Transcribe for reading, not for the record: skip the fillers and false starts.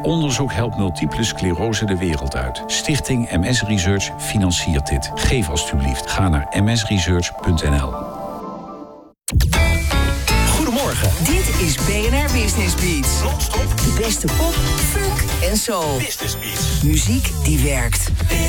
Onderzoek helpt multiple sclerose de wereld uit. Stichting MS Research financiert dit. Geef alstublieft. Ga naar msresearch.nl. Goedemorgen. Dit is BNR Business Beats. Non-stop. De beste pop, funk en soul. Business Beats. Muziek die werkt.